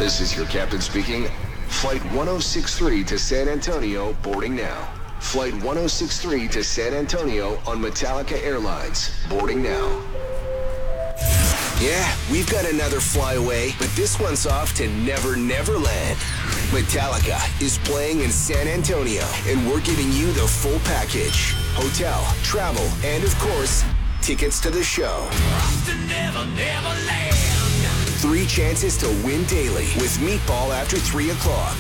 This is your captain speaking. Flight 1063 to San Antonio boarding now. Flight 1063 to San Antonio on Metallica Airlines boarding now. Yeah, we've got another flyaway, but this one's off to Never Never Land. Metallica is playing in San Antonio, and we're giving you the full package. Hotel, travel, and of course, tickets to the show. Off to Never Never Land. 3 chances to win daily with Meatball after 3 o'clock.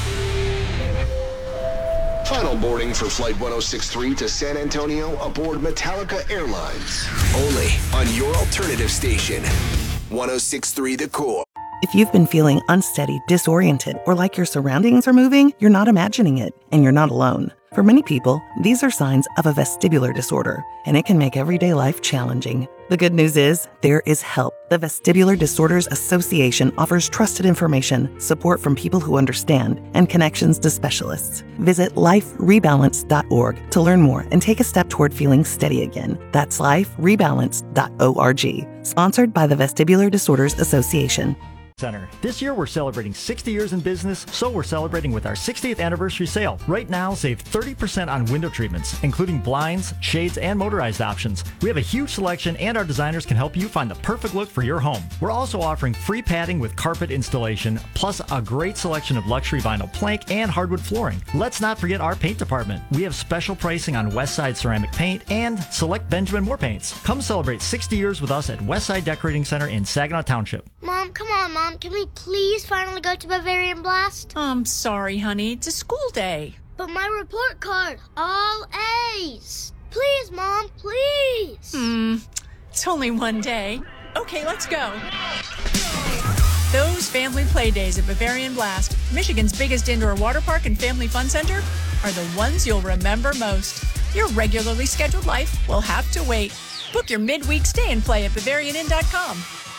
Final boarding for Flight 1063 to San Antonio aboard Metallica Airlines. Only on your alternative station, 1063 The Core. If you've been feeling unsteady, disoriented, or like your surroundings are moving, you're not imagining it, and you're not alone. For many people, these are signs of a vestibular disorder, and it can make everyday life challenging. The good news is, there is help. The Vestibular Disorders Association offers trusted information, support from people who understand, and connections to specialists. Visit liferebalance.org to learn more and take a step toward feeling steady again. That's liferebalance.org. Sponsored by the Vestibular Disorders Association. Center. This year we're celebrating 60 years in business, so we're celebrating with our 60th anniversary sale. Right now, save 30% on window treatments, including blinds, shades, and motorized options. We have a huge selection, and our designers can help you find the perfect look for your home. We're also offering free padding with carpet installation, plus a great selection of luxury vinyl plank and hardwood flooring. Let's not forget our paint department. We have special pricing on Westside ceramic paint and select Benjamin Moore paints. Come celebrate 60 years with us at Westside Decorating Center in Saginaw Township. Mom, come on, Mom. Can we please finally go to Bavarian Blast? I'm sorry, honey. It's a school day. But my report card, all A's. Please, Mom, please. It's only one day. Okay, let's go. Those family play days at Bavarian Blast, Michigan's biggest indoor water park and family fun center, are the ones you'll remember most. Your regularly scheduled life will have to wait. Book your midweek stay and play at BavarianIn.com.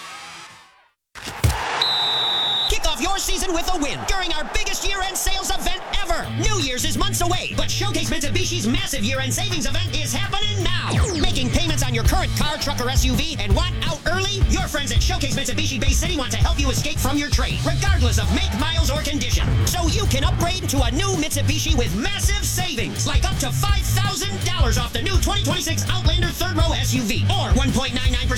Kick off your season with a win during our biggest year-end sales event ever. New Year's is months away, but Showcase Mitsubishi's massive year-end savings event is happening now. Making payments on your current car, truck, or SUV and want out early? Your friends at Showcase Mitsubishi Bay City want to help you escape from your trade, regardless of make, miles, or condition. So you can upgrade to a new Mitsubishi with massive savings, like up to $5,000 off the new 2026 Outlander third row SUV, or 1.99%